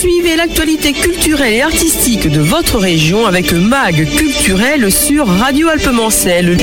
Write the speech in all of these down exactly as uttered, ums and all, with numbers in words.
Suivez l'actualité culturelle et artistique de votre région avec Mag Culturel sur Radio Alpemancel.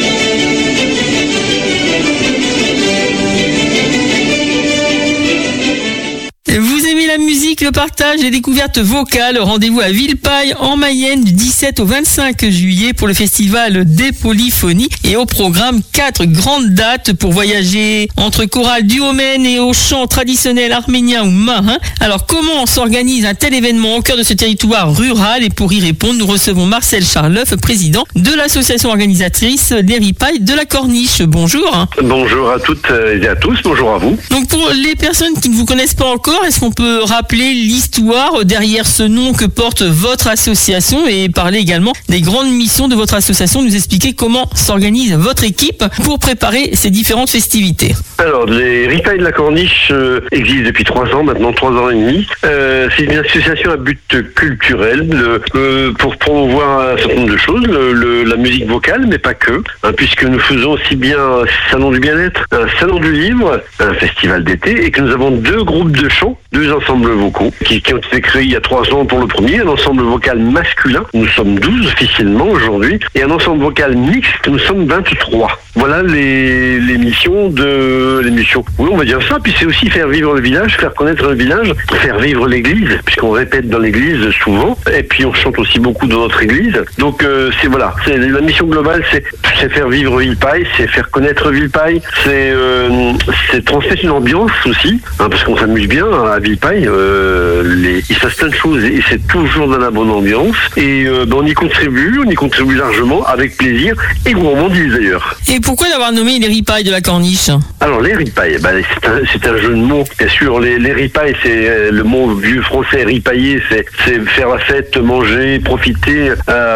Vous aimez la musique, le partage, les découvertes vocales? Rendez-vous à Villeparisis en Mayenne du dix-sept au vingt-cinq juillet pour le festival des Polyphonies et au programme quatre grandes dates pour voyager entre chorales du Haut-Maine et au chant traditionnel arménien ou marin. Alors comment s'organise un tel événement au cœur de ce territoire rural? Et pour y répondre, nous recevons Marcel Charleuf, président de l'association organisatrice des Ripailles de la Corniche. Bonjour. Bonjour à toutes et à tous, bonjour à vous. Donc pour les personnes qui ne vous connaissent pas encore, est-ce qu'on peut rappeler l'histoire derrière ce nom que porte votre association et parler également des grandes missions de votre association, nous expliquer comment s'organise votre équipe pour préparer ces différentes festivités? Alors, les Ripailles de la Corniche euh, existent depuis trois ans, maintenant trois ans et demi. Euh, c'est une association à but culturel le, euh, pour promouvoir un certain nombre de choses, le, le, la musique vocale, mais pas que, hein, puisque nous faisons aussi bien un salon du bien-être, un salon du livre, un festival d'été, et que nous avons deux groupes de chant, deux ensembles vocaux, qui, qui ont été créés il y a trois ans pour le premier, un ensemble vocal masculin, nous sommes douze officiellement aujourd'hui, et un ensemble vocal mixte, nous sommes vingt-trois. Voilà les, les missions de... les missions, oui on va dire ça, puis c'est aussi faire vivre le village, faire connaître le village, faire vivre l'église, puisqu'on répète dans l'église souvent, et puis on chante aussi beaucoup dans notre église, donc euh, c'est voilà, c'est la mission globale, c'est, c'est faire vivre Villeparisis, c'est faire connaître Villeparisis, c'est, euh, c'est transmettre une ambiance aussi, hein, parce qu'on s'amuse bien à Villeparisis, euh, les, il se passe plein de choses et c'est toujours dans la bonne ambiance, et euh, ben, on y contribue, on y contribue largement, avec plaisir, et gourmandise d'ailleurs. Et pourquoi d'avoir nommé les Ripailles de la Corniche? Alors les Ripailles, ben, c'est, un, c'est un jeu de mots, bien sûr, les, les Ripailles, c'est le mot vieux français, ripailler, c'est, c'est faire la fête, manger, profiter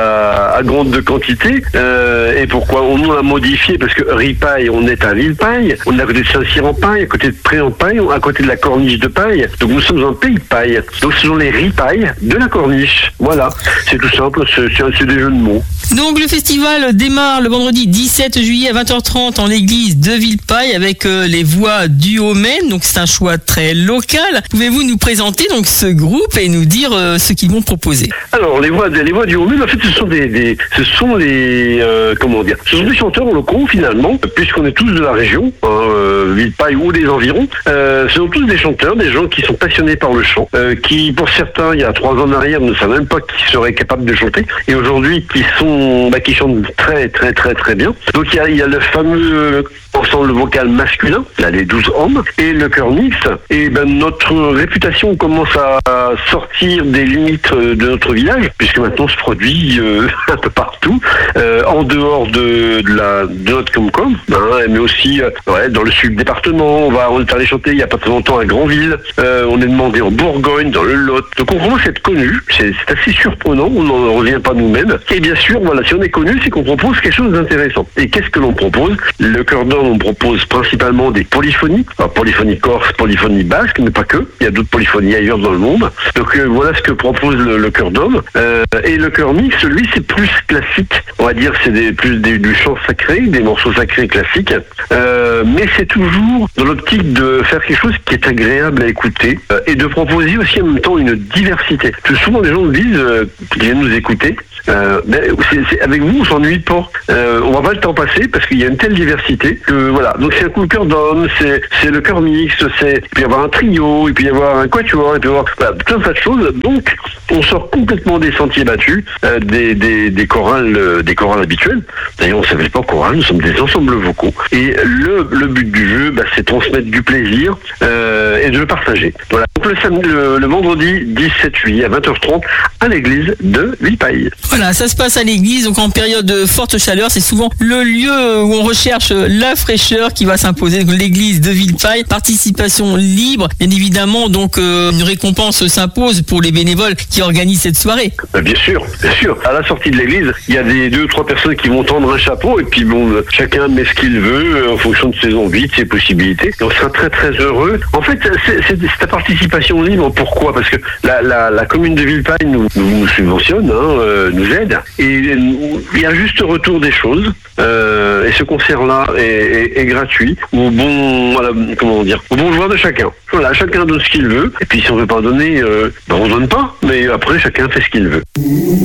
à, à grande quantité, euh, et pourquoi on l'a modifié, parce que Ripaille, on est à Villeparisis, on est à côté de Saint-Cyr-en-Paille, à côté de Pré-en-Paille, à côté de la Corniche de Paille, donc nous sommes un pays de paille, donc ce sont les Ripailles de la Corniche, voilà, c'est tout simple, c'est, c'est, c'est des jeux de mots. Donc le festival démarre le vendredi dix-sept juillet à vingt heures trente en l'église de Villeparisis avec euh, les voix du Haut-Maine, donc c'est un choix très local. Pouvez-vous nous présenter donc ce groupe et nous dire euh, ce qu'ils vont proposer? Alors les voix, les voix du Haut-Maine, en fait, ce sont des, des ce sont les euh, comment dire, ce sont des chanteurs locaux finalement, puisqu'on est tous de la région, hein, euh, Villeparisis ou des environs. Euh, ce sont tous des chanteurs, des gens qui sont passionnés par le chant, euh, qui pour certains il y a trois ans en arrière ne savaient même pas qu'ils seraient capables de chanter, et aujourd'hui qui sont, bah, qui chantent très très très très bien. Donc il y a, il y a le fameux ensemble vocal masculin, là les douze hommes, et le chœur mixte, et ben notre réputation commence à sortir des limites de notre village, puisque maintenant se produit euh, un peu partout, euh, en dehors de, de, la, de notre Comcom, hein, mais aussi euh, ouais, dans le sud du département. On va on est allé chanter il n'y a pas très longtemps à Granville, euh, on est demandé en Bourgogne, dans le Lot, donc on commence à être connu, c'est, c'est assez surprenant, on n'en revient pas nous-mêmes, et bien sûr, voilà, si on est connu, c'est qu'on propose quelque chose d'intéressant. Et qu'est-ce que l'on propose? Le chœur d'homme, on propose principalement des polyphonies, alors, polyphonie corse, polyphonie basque, mais pas que, il y a d'autres polyphonies ailleurs dans le monde, donc euh, voilà ce que propose le, le chœur d'homme, euh, et le chœur mixte, lui, c'est plus classique, on va dire, c'est des, plus des, du chant sacré, des morceaux sacrés classiques, euh, mais c'est toujours dans l'optique de faire quelque chose qui est agréable à écouter, euh, et de proposer aussi en même temps une diversité. Parce que souvent les gens nous disent, euh, qu'ils viennent nous écouter, Euh, mais c'est, c'est, avec vous, on s'ennuie pas. Euh, on va pas le temps passer parce qu'il y a une telle diversité que voilà. Donc c'est un coup de cœur d'homme, c'est, c'est le chœur mixte, c'est, il peut y avoir un trio, il peut y avoir un quatuor, il peut y avoir voilà, plein de tas de choses. Donc on sort complètement des sentiers battus, euh, des, des, des chorales, euh, des chorales habituelles. D'ailleurs, on s'appelle pas chorales, nous sommes des ensembles vocaux. Et le, le but du jeu, bah, c'est transmettre du plaisir euh, et de le partager. Voilà. Donc le, samedi, le, le vendredi dix-sept juillet à vingt heures trente à l'église de Villeparisis. Voilà, ça se passe à l'église, donc en période de forte chaleur, c'est souvent le lieu où on recherche la fraîcheur qui va s'imposer. Donc l'église de Villeparisis, participation libre, bien évidemment, donc euh, une récompense s'impose pour les bénévoles qui organisent cette soirée. Bien sûr, bien sûr. À la sortie de l'église, il y a des deux, trois personnes qui vont tendre un chapeau et puis bon, chacun met ce qu'il veut en fonction de ses envies, de ses possibilités. Et on sera très très heureux. En fait, c'est, c'est, c'est la participation libre. Pourquoi? Parce que la, la, la commune de Villeparisis nous, nous, nous subventionne, hein, euh, nous nous aide. Et il y a juste retour des choses. Euh, et ce concert-là est, est, est gratuit au bon, voilà, comment dire, au bon joueur de chacun. Voilà, chacun donne ce qu'il veut. Et puis si on veut pas donner, euh, ben on donne pas. Mais après, chacun fait ce qu'il veut.